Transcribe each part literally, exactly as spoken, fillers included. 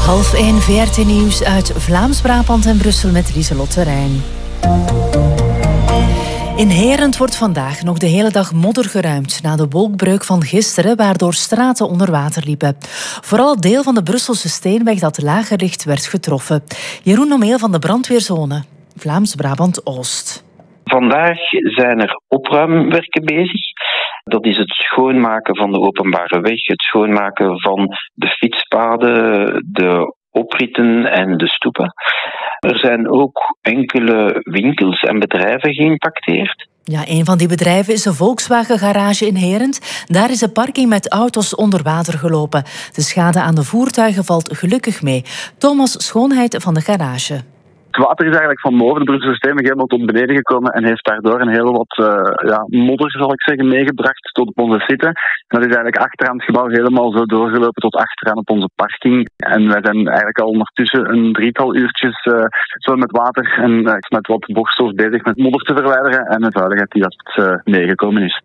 Half één V R T Nieuws uit Vlaams-Brabant en Brussel met Lieselotte Rijn. In Herent wordt vandaag nog de hele dag modder geruimd na de wolkbreuk van gisteren, waardoor straten onder water liepen. Vooral deel van de Brusselse steenweg dat lager ligt werd getroffen. Jeroen Nomeel van de brandweerzone Vlaams-Brabant-Oost. Vandaag zijn er opruimwerken bezig. Dat is het schoonmaken van de openbare weg, het schoonmaken van de fietspaden, de opritten en de stoepen. Er zijn ook enkele winkels en bedrijven geïmpacteerd. Ja, een van die bedrijven is een Volkswagen-garage in Herent. Daar is een parking met auto's onder water gelopen. De schade aan de voertuigen valt gelukkig mee. Thomas Schoonheid van de garage. Het water is eigenlijk van boven de Brusselse steenweg helemaal tot beneden gekomen en heeft daardoor een heel wat uh, ja, modder, zal ik zeggen, meegebracht tot op onze site. Dat is eigenlijk achteraan het gebouw helemaal zo doorgelopen tot achteraan op onze parking. En wij zijn eigenlijk al ondertussen een drietal uurtjes uh, zo met water en uh, met wat borstels bezig met modder te verwijderen en de vuiligheid die dat uh, meegekomen is.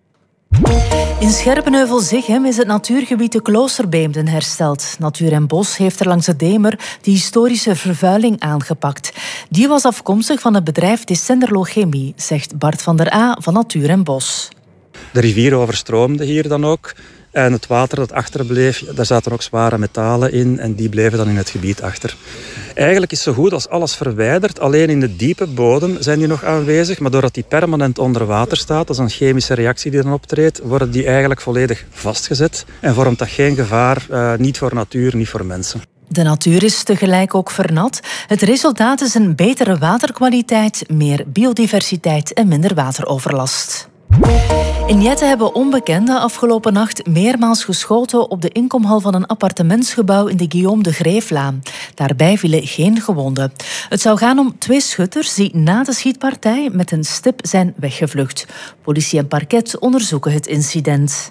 In Scherpenheuvel-Zichem is het natuurgebied de Kloosterbeemden hersteld. Natuur en Bos heeft er langs de Demer de historische vervuiling aangepakt. Die was afkomstig van het bedrijf Descenderlo Chemie, zegt Bart van der A van Natuur en Bos. De rivier overstroomde hier dan ook. En het water dat achterbleef, daar zaten ook zware metalen in en die bleven dan in het gebied achter. Eigenlijk is zo goed als alles verwijderd. Alleen in de diepe bodem zijn die nog aanwezig. Maar doordat die permanent onder water staat, dat is een chemische reactie die dan optreedt, worden die eigenlijk volledig vastgezet. En vormt dat geen gevaar, uh, niet voor natuur, niet voor mensen. De natuur is tegelijk ook vernat. Het resultaat is een betere waterkwaliteit, meer biodiversiteit en minder wateroverlast. In Jette hebben onbekenden afgelopen nacht meermaals geschoten op de inkomhal van een appartementsgebouw in de Guillaume de Greeflaan. Daarbij vielen geen gewonden. Het zou gaan om twee schutters die na de schietpartij met een stip zijn weggevlucht. Politie en parket onderzoeken het incident.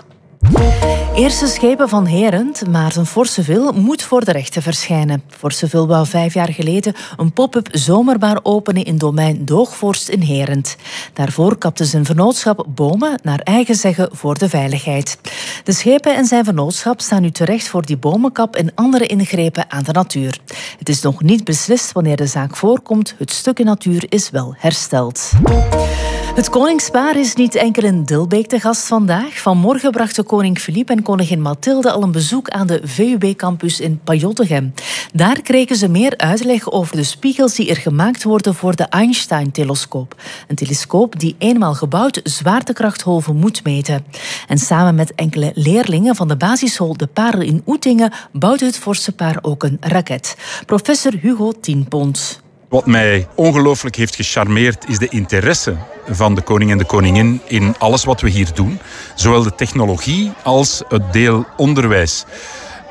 Eerste schepen van Herent, Maarten Forceville, moet voor de rechter verschijnen. Forceville wou vijf jaar geleden een pop-up zomerbar openen in domein Doogvorst in Herent. Daarvoor kapte zijn vennootschap bomen, naar eigen zeggen, voor de veiligheid. De schepen en zijn vennootschap staan nu terecht voor die bomenkap en andere ingrepen aan de natuur. Het is nog niet beslist wanneer de zaak voorkomt. Het stukje natuur is wel hersteld. Het koningspaar is niet enkel in Dilbeek te gast vandaag. Vanmorgen brachten koning Filip en koningin Mathilde al een bezoek aan de V U B-campus in Pajottegem. Daar kregen ze meer uitleg over de spiegels die er gemaakt worden voor de Einstein-telescoop. Een telescoop die eenmaal gebouwd zwaartekrachtgolven moet meten. En samen met enkele leerlingen van de basisschool De Parel in Oetingen bouwde het vorstenpaar ook een raket. Professor Hugo Tienpont. Wat mij ongelooflijk heeft gecharmeerd is de interesse van de koning en de koningin in alles wat we hier doen. Zowel de technologie als het deel onderwijs.